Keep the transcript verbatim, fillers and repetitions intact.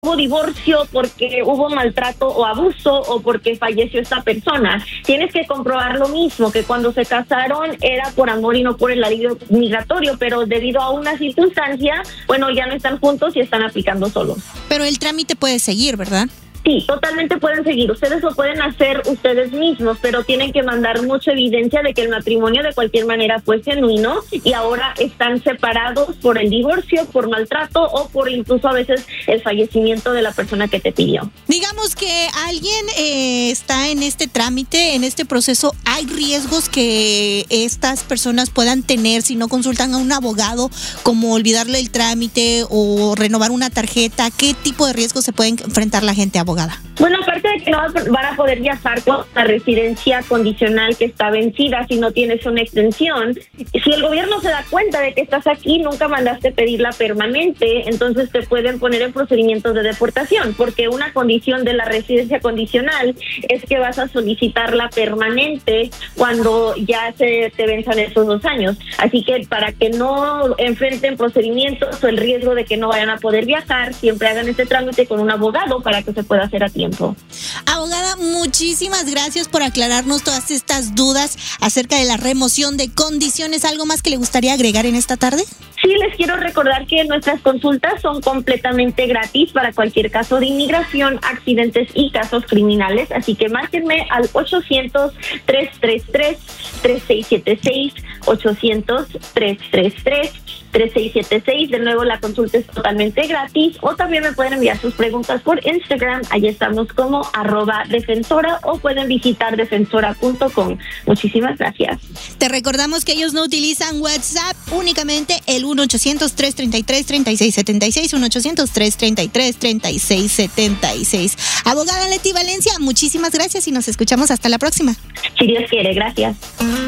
hubo divorcio porque hubo maltrato o abuso o porque falleció esta persona. Tienes que comprobar lo mismo, que cuando se casaron era por amor y no por el alivio migratorio, pero debido a una circunstancia, bueno, ya no están juntos y están aplicando solos. Pero el trámite puede seguir, ¿verdad? Sí, totalmente pueden seguir. Ustedes lo pueden hacer ustedes mismos, pero tienen que mandar mucha evidencia de que el matrimonio de cualquier manera fue genuino y ahora están separados por el divorcio, por maltrato o por incluso a veces el fallecimiento de la persona que te pidió. Digamos que alguien eh, está en este trámite, en este proceso. ¿Hay riesgos que estas personas puedan tener si no consultan a un abogado, como olvidarle el trámite o renovar una tarjeta? ¿Qué tipo de riesgos se pueden enfrentar la gente abogada? Bueno, aparte de que no van a poder viajar con la residencia condicional que está vencida si no tienes una extensión, si el gobierno se da cuenta de que estás aquí, nunca mandaste pedirla permanente, entonces te pueden poner en procedimientos de deportación, porque una condición de la residencia condicional es que vas a solicitarla permanente cuando ya se te venzan esos dos años. Así que para que no enfrenten procedimientos o el riesgo de que no vayan a poder viajar, siempre hagan este trámite con un abogado para que se pueda hacer a tiempo. Abogada, muchísimas gracias por aclararnos todas estas dudas acerca de la remoción de condiciones. ¿Algo más que le gustaría agregar en esta tarde? Sí, les quiero recordar que nuestras consultas son completamente gratis para cualquier caso de inmigración, accidentes y casos criminales, así que márquenme al ochocientos, trescientos treinta y tres, treinta y seis setenta y seis, ochocientos, trescientos treinta y tres, treinta y seis setenta y seis. De nuevo, la consulta es totalmente gratis, o también me pueden enviar sus preguntas por Instagram, allí estamos como arroba defensora, o pueden visitar defensora punto com. Muchísimas gracias. Te recordamos que ellos no utilizan WhatsApp, únicamente el uno ochocientos, trescientos treinta y tres, treinta y seis setenta y seis, uno ochocientos, trescientos treinta y tres, treinta y seis setenta y seis. Abogada Leti Valencia, muchísimas gracias y nos escuchamos hasta la próxima. Si Dios quiere, gracias.